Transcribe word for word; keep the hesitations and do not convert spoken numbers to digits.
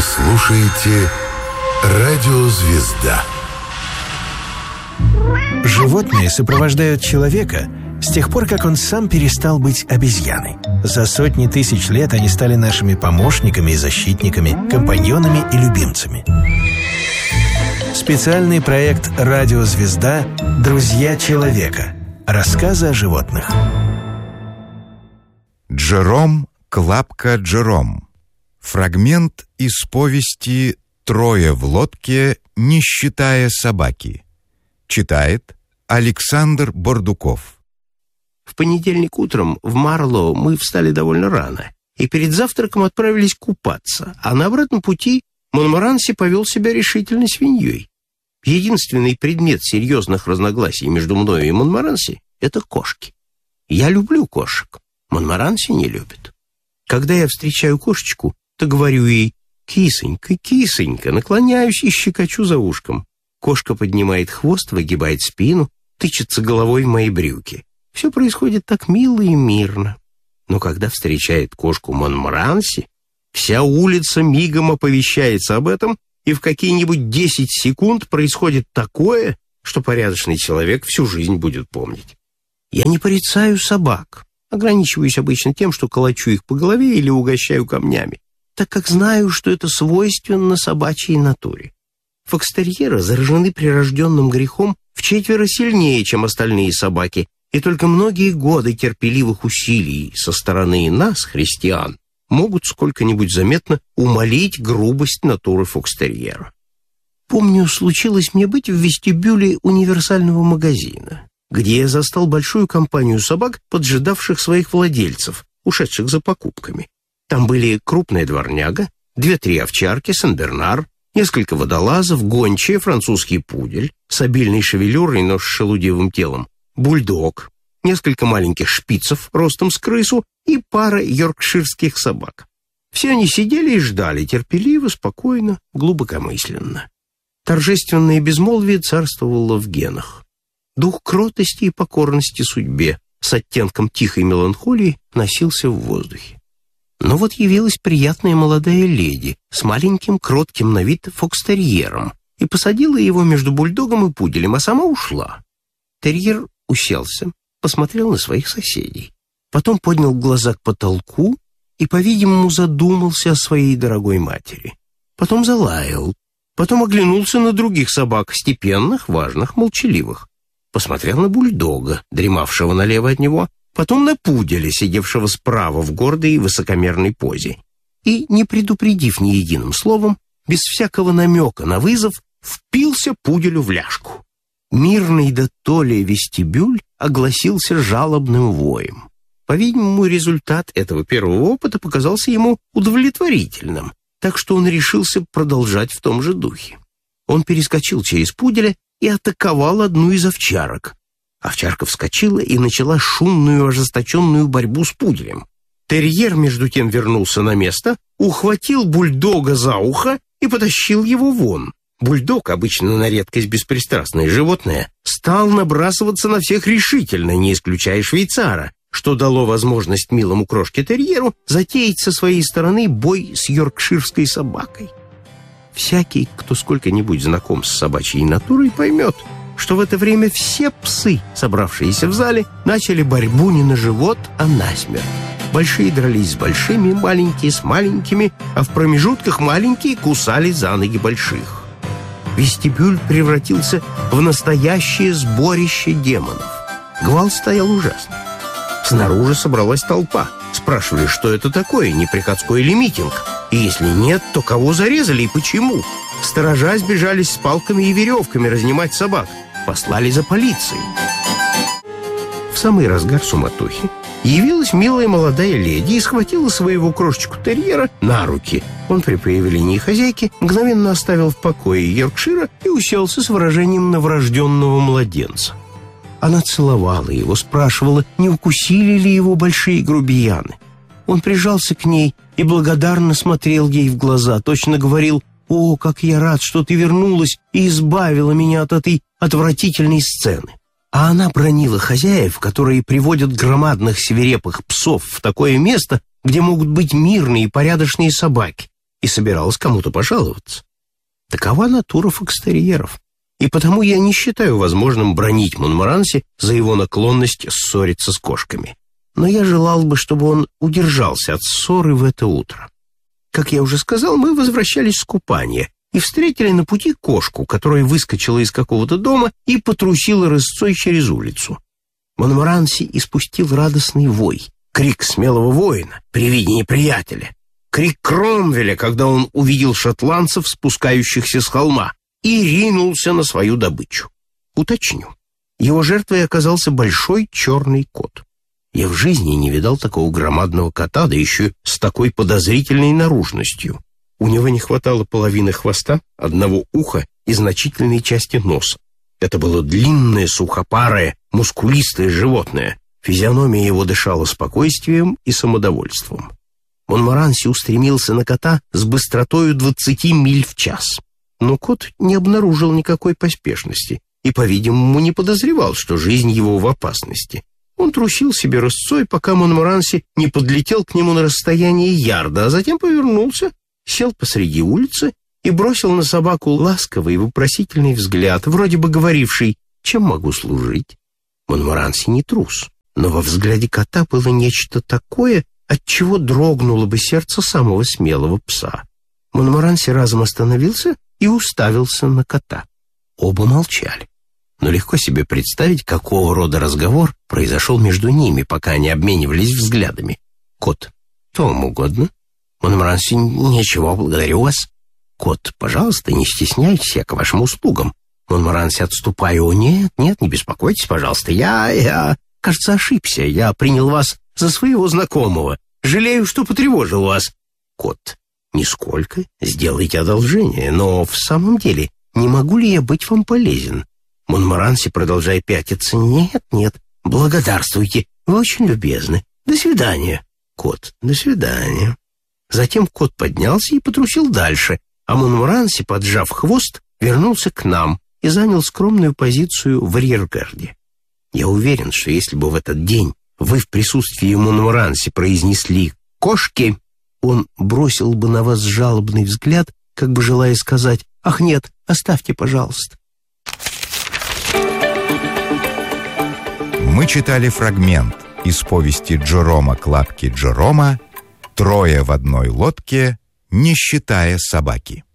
слушаете «Радио Звезда». Животные сопровождают человека с тех пор, как он сам перестал быть обезьяной. За сотни тысяч лет они стали нашими помощниками и защитниками, компаньонами и любимцами. Специальный проект «Радио Звезда. Друзья человека». Рассказы о животных. Джером Клапка Джером. Фрагмент из повести «Трое в лодке, не считая собаки». Читает Александр Бордуков. В понедельник утром в Марлоу мы встали довольно рано и перед завтраком отправились купаться, а на обратном пути Монморанси повел себя решительной свиньей. Единственный предмет серьезных разногласий между мною и Монморанси — это кошки. Я люблю кошек, Монморанси не любит. Когда я встречаю кошечку, то говорю ей: «Кисонька, кисонька», наклоняюсь и щекочу за ушком. Кошка поднимает хвост, выгибает спину, тычется головой в мои брюки. Все происходит так мило и мирно. Но когда встречает кошку Монморанси, вся улица мигом оповещается об этом, и в какие-нибудь десять секунд происходит такое, что порядочный человек всю жизнь будет помнить. Я не порицаю собак, ограничиваюсь обычно тем, что колочу их по голове или угощаю камнями, так как знаю, что это свойственно собачьей натуре. Фокстерьеры заражены прирожденным грехом вчетверо сильнее, чем остальные собаки, и только многие годы терпеливых усилий со стороны нас, христиан, могут сколько-нибудь заметно умалить грубость натуры фокстерьера. Помню, случилось мне быть в вестибюле универсального магазина, где я застал большую компанию собак, поджидавших своих владельцев, ушедших за покупками. Там были крупная дворняга, две-три овчарки, сен-бернар, несколько водолазов, гончая, французский пудель с обильной шевелюрой, но с шелудивым телом, бульдог, несколько маленьких шпицев ростом с крысу и пара йоркширских собак. Все они сидели и ждали терпеливо, спокойно, глубокомысленно. Торжественное безмолвие царствовало в генах. Дух кротости и покорности судьбе с оттенком тихой меланхолии носился в воздухе. Но вот явилась приятная молодая леди с маленьким кротким на вид фокстерьером и посадила его между бульдогом и пуделем, а сама ушла. Терьер уселся, посмотрел на своих соседей, потом поднял глаза к потолку и, по-видимому, задумался о своей дорогой матери. Потом залаял, потом оглянулся на других собак, степенных, важных, молчаливых. Посмотрел на бульдога, дремавшего налево от него, потом на пуделя, сидевшего справа в гордой и высокомерной позе. И, не предупредив ни единым словом, без всякого намека на вызов, впился пуделю в ляжку. Мирный да то ли вестибюль огласился жалобным воем. По-видимому, результат этого первого опыта показался ему удовлетворительным, так что он решился продолжать в том же духе. Он перескочил через пуделя и атаковал одну из овчарок. Овчарка вскочила и начала шумную ожесточенную борьбу с пуделем. Терьер, между тем, вернулся на место, ухватил бульдога за ухо и потащил его вон. Бульдог, обычно на редкость беспристрастное животное, стал набрасываться на всех решительно, не исключая швейцара, что дало возможность милому крошке-терьеру затеять со своей стороны бой с йоркширской собакой. Всякий, кто сколько-нибудь знаком с собачьей натурой, поймет, что в это время все псы, собравшиеся в зале, начали борьбу не на живот, а насмерть. Большие дрались с большими, маленькие с маленькими, а в промежутках маленькие кусали за ноги больших. Вестибюль превратился в настоящее сборище демонов. Гвалт стоял ужасный. Снаружи собралась толпа. Спрашивали, что это такое, неприходской ли митинг? И если нет, то кого зарезали и почему? Сторожа сбежались с палками и веревками разнимать собак. Послали за полицией. В самый разгар суматохи явилась милая молодая леди и схватила своего крошечку-терьера на руки. Он при появлении хозяйки мгновенно оставил в покое Йоркшира и уселся с выражением новорожденного младенца. Она целовала его, спрашивала, не укусили ли его большие грубияны. Он прижался к ней и благодарно смотрел ей в глаза, точно говорил: «О, как я рад, что ты вернулась и избавила меня от этой отвратительной сцены». А она бранила хозяев, которые приводят громадных свирепых псов в такое место, где могут быть мирные и порядочные собаки, и собиралась кому-то пожаловаться. Такова натура фокстерьеров. И потому я не считаю возможным бранить Монморанси за его наклонность ссориться с кошками. Но я желал бы, чтобы он удержался от ссоры в это утро. Как я уже сказал, мы возвращались с купания и встретили на пути кошку, которая выскочила из какого-то дома и потрусила рысцой через улицу. Монморанси испустил радостный вой, крик смелого воина при виде неприятеля, крик Кромвеля, когда он увидел шотландцев, спускающихся с холма, и ринулся на свою добычу. Уточню, его жертвой оказался большой черный кот. Я в жизни не видал такого громадного кота, да еще с такой подозрительной наружностью. У него не хватало половины хвоста, одного уха и значительной части носа. Это было длинное, сухопарое, мускулистое животное. Физиономия его дышала спокойствием и самодовольством. Монморанси устремился на кота с быстротою двадцати миль в час. Но кот не обнаружил никакой поспешности и, по-видимому, не подозревал, что жизнь его в опасности. Он трусил себе рысцой, пока Монморанси не подлетел к нему на расстояние ярда, а затем повернулся, сел посреди улицы и бросил на собаку ласковый вопросительный взгляд, вроде бы говоривший: «Чем могу служить?» Монморанси не трус, но во взгляде кота было нечто такое, от чего дрогнуло бы сердце самого смелого пса. Монморанси разом остановился и уставился на кота. Оба молчали. Но легко себе представить, какого рода разговор произошел между ними, пока они обменивались взглядами. Кот: «Что вам угодно?» Монморанси: «Ничего, благодарю вас». Кот: «Пожалуйста, не стесняйтесь, я к вашим услугам». Монморанси, отступая: «О, нет, нет, не беспокойтесь, пожалуйста, я, я, кажется, ошибся, я принял вас за своего знакомого. Жалею, что потревожил вас». Кот: «Нисколько, сделайте одолжение, но в самом деле не могу ли я быть вам полезен?» Монморанси, продолжая пятиться: «Нет, нет, благодарствуйте, вы очень любезны. До свидания». Кот: «До свидания». Затем кот поднялся и потрусил дальше, а Монморанси, поджав хвост, вернулся к нам и занял скромную позицию в арьергарде. Я уверен, что если бы в этот день вы в присутствии Монморанси произнесли «кошки», он бросил бы на вас жалобный взгляд, как бы желая сказать: «Ах нет, оставьте, пожалуйста». Мы читали фрагмент из повести Джерома Клапки Джерома «Трое в одной лодке, не считая собаки».